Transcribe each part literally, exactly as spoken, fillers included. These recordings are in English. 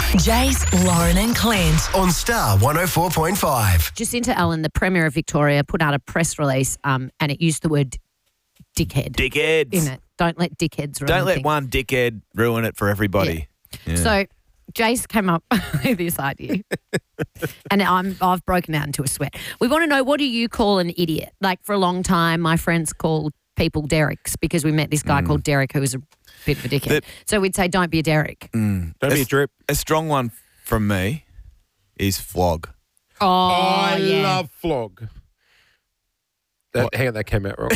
Jace, Lauren and Clint. On Star one oh four point five. Jacinta Allen, the Premier of Victoria, put out a press release um, and it used the word dickhead Dickheads. in it. Don't let dickheads ruin Don't let things. one dickhead ruin it for everybody. Yeah. So Jace came up with this idea and I'm, I've broken out into a sweat. We want to know, what do you call an idiot? Like, for a long time, my friends called people Derricks because we met this guy called Derek who was a bit of a dickhead. That- so we'd say, don't be a Derek. Mm. Don't be a drip. A strong one from me is flog. Oh, I yeah. love flog. That, hang on, that came out wrong.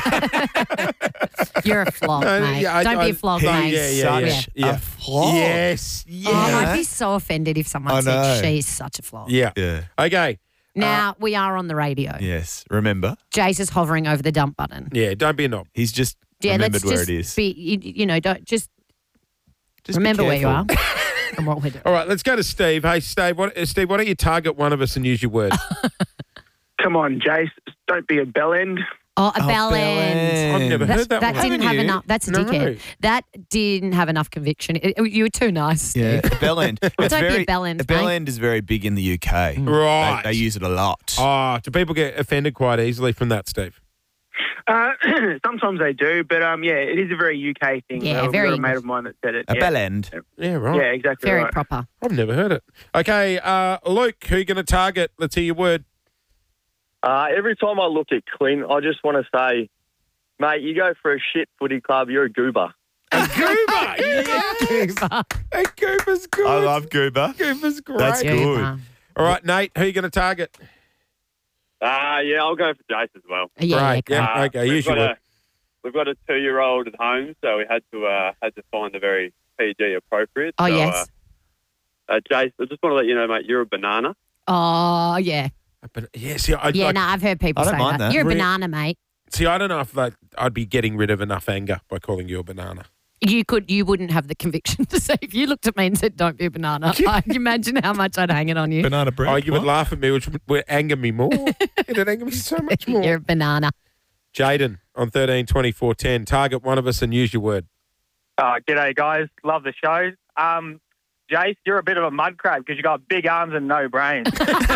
You're a flog, No, mate. yeah, I- don't be I- a flog, No, mate. yeah, yeah, yeah. Such yeah. a flog. Yes, Oh, yeah. I'd be so offended if I someone said know. she's such a flog. yeah. Yeah. Okay. Now, we are on the radio. Yes. Remember, Jace is hovering over the dump button. Yeah, don't be a knob. he's just Yeah, remembered let's where just it is. be, you, you know, don't just, Just be remember where you are careful. and what we're doing. All right, let's go to Steve. Hey, Steve, what, uh, Steve, why don't you target one of us and use your word? Come on, Jace. Don't be a bell end. Oh, a Oh, bell end. I've never That's, heard that, that one. didn't Haven't have you? enough. That's a No. dickhead. That didn't have enough conviction. It- it- you were too nice. Yeah, a bell end. It's Don't be a very, bell end, A bell mate. end is very big in the U K. Right. They, they use it a lot. Oh, do people get offended quite easily from that, Steve? Uh, sometimes they do, but um, yeah, it is a very U K thing. Yeah, We've very got a mate English. of mine that said it. A yeah. bell end. Yeah, right. Yeah, exactly Very right. proper. I've never heard it. Okay, uh, Luke, who are you going to target? Let's hear your word. Uh, every time I look at Clint, I just want to say, mate, you go for a shit footy club, you're a goober. A goober. Yeah. Goober. A goober's good. I love Goober. Goober's great. That's good. Goober. All right, Nate, who are you going to target? Uh, yeah, I'll go for Jace as well. Yeah, Right, yeah, yeah. Uh, Okay, we've use your got word. a we've got a two-year-old at home, so we had to uh, had to find a very P G appropriate. Oh, so, yes. Uh, uh, Jace, I just want to let you know, mate, you're a banana. Oh, yeah. But yeah, see, I, Yeah, I, no, I've heard people I don't say mind that. that. You're a Re- banana, mate. see, I don't know if like, I'd be getting rid of enough anger by calling you a banana. You could, you wouldn't have the conviction to say, if you looked at me and said, don't be a banana, I can imagine how much I'd hang it on you. Banana bread. Oh, you would What? laugh at me, which would, would anger me more. It'd anger me so much more. You're a banana. Jaden on thirteen twenty-four ten. Target one of us and use your word. Uh, g'day, guys. Love the show. Um, Jace, you're a bit of a mud crab because you got big arms and no brains.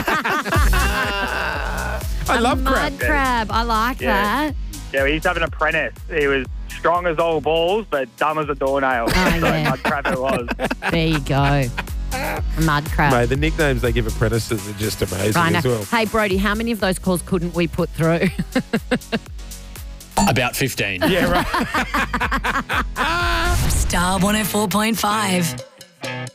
I a love mud crab. crab. I like Yeah. that. yeah, we used to have an apprentice. He was strong as old balls, but dumb as a doornail. Oh, so yeah. mud crab it was. There you go. A mud crab. Mate, the nicknames they give apprentices are just amazing I know. as well. Hey, Brody, how many of those calls couldn't we put through? About fifteen. Yeah, right. Star one oh four point five.